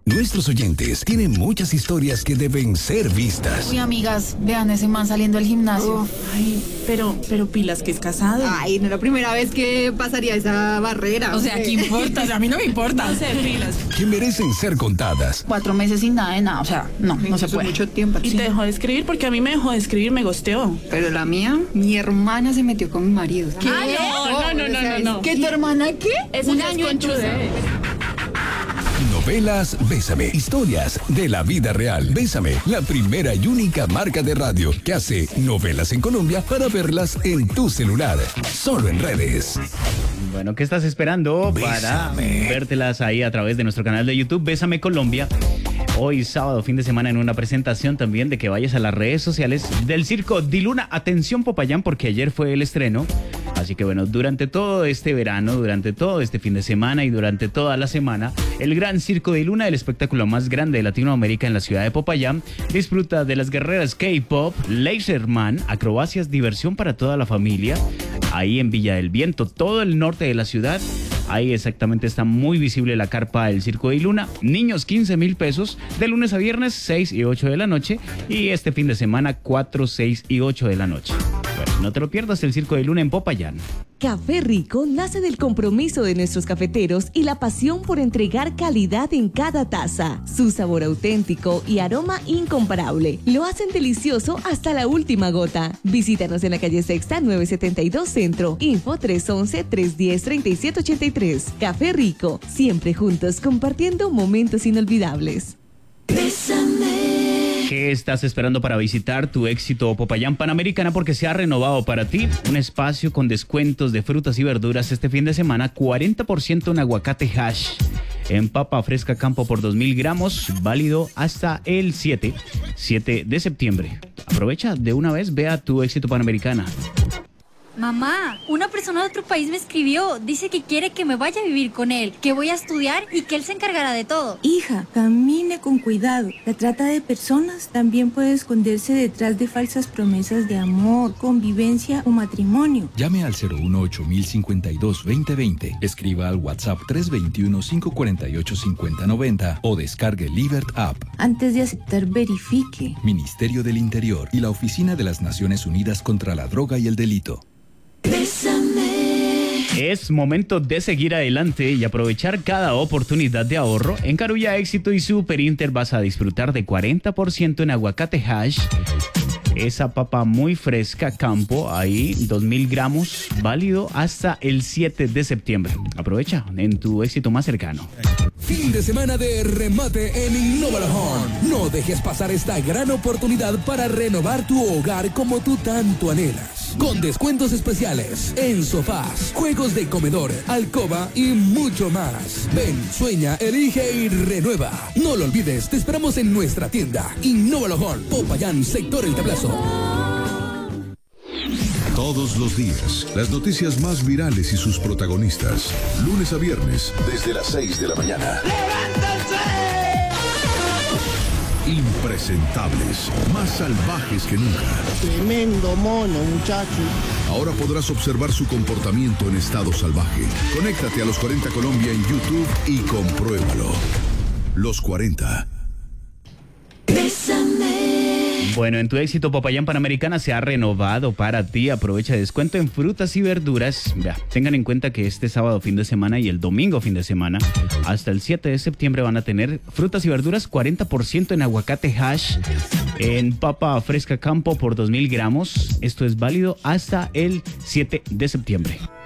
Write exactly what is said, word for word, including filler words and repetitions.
Nuestros oyentes tienen muchas historias que deben ser vistas. Uy, amigas, vean ese man saliendo del gimnasio. Uf, ay, pero, pero pilas que es casado. Ay, no es la primera vez que pasaría esa barrera. O sea, ¿qué importa? O sea, a mí no me importa. No sé, pilas. Que merecen ser contadas. Cuatro meses sin nada de nada, o sea, no, no se Eso puede. es mucho tiempo. Y Sí. te dejó de escribir porque a mí me dejó de escribir, me gosteó. Pero la mía, mi hermana se metió con mi marido. ¿Qué? No, no, no, no, no. ¿Qué, tu hermana qué? Eso Un ya es año conchudez. Novelas Bésame. Historias de la vida real. Bésame, la primera y única marca de radio que hace novelas en Colombia para verlas en tu celular. Solo en redes. Bueno, ¿qué estás esperando para Bésame. vértelas ahí a través de nuestro canal de YouTube Bésame Colombia? Hoy sábado, fin de semana, en una presentación también de que vayas a las redes sociales del Circo Diluna. Atención Popayán, porque ayer fue el estreno. Así que bueno, durante todo este verano, durante todo este fin de semana y durante toda la semana, el Gran Circo de Luna, el espectáculo más grande de Latinoamérica en la ciudad de Popayán, disfruta de las guerreras K-pop, Laserman, acrobacias, diversión para toda la familia. Ahí en Villa del Viento, todo el norte de la ciudad. Ahí exactamente está muy visible la carpa del Circo de Luna. Niños, quince mil pesos, de lunes a viernes, seis y ocho de la noche. Y este fin de semana, cuatro, seis y ocho de la noche. Bueno, no te lo pierdas, el Circo de Luna en Popayán. Café Rico nace del compromiso de nuestros cafeteros y la pasión por entregar calidad en cada taza. Su sabor auténtico y aroma incomparable lo hacen delicioso hasta la última gota. Visítanos en la calle Sexta nueve setenta y dos Centro. Info tres once, tres diez, treinta y siete ochenta y tres. Café Rico, siempre juntos compartiendo momentos inolvidables. ¿Qué estás esperando para visitar tu éxito Popayán Panamericana? Porque se ha renovado para ti un espacio con descuentos de frutas y verduras este fin de semana. cuarenta por ciento en aguacate hash, en papa fresca campo por dos mil gramos, válido hasta el siete de septiembre. Aprovecha de una vez, ve a tu éxito Panamericana. Mamá, una persona de otro país me escribió. Dice que quiere que me vaya a vivir con él, que voy a estudiar y que él se encargará de todo. Hija, camine con cuidado. La trata de personas también puede esconderse detrás de falsas promesas de amor, convivencia o matrimonio. Llame al cero uno ocho mil cincuenta y dos veinte veinte. Escriba al WhatsApp tres dos uno, cinco cuatro ocho, cinco cero nueve cero o descargue Libert App. Antes de aceptar, verifique. Ministerio del Interior y la Oficina de las Naciones Unidas contra la Droga y el Delito. Es momento de seguir adelante y aprovechar cada oportunidad de ahorro. En Carulla Éxito y Super Inter vas a disfrutar de cuarenta por ciento en aguacate hash. Esa papa muy fresca campo, ahí dos mil gramos, válido hasta el siete de septiembre. Aprovecha en tu éxito más cercano. Fin de semana de remate en Innovalo Home. No dejes pasar esta gran oportunidad para renovar tu hogar como tú tanto anhelas. Con descuentos especiales en sofás, juegos de comedor, alcoba y mucho más. Ven, sueña, elige y renueva. No lo olvides, te esperamos en nuestra tienda Innovalo Home, Popayán, sector El Tablazo. Todos los días, las noticias más virales y sus protagonistas. Lunes a viernes, desde las seis de la mañana. Impresentables, más salvajes que nunca. Tremendo mono, muchacho. Ahora podrás observar su comportamiento en estado salvaje. Conéctate a Los cuarenta Colombia en YouTube y compruébalo. Los cuarenta. Bueno, en tu éxito Popayán Panamericana se ha renovado para ti. Aprovecha descuento en frutas y verduras. Vea, tengan en cuenta que este sábado fin de semana y el domingo fin de semana, hasta el siete de septiembre, van a tener frutas y verduras cuarenta por ciento en aguacate hash, en papa fresca campo por dos mil gramos. Esto es válido hasta el siete de septiembre.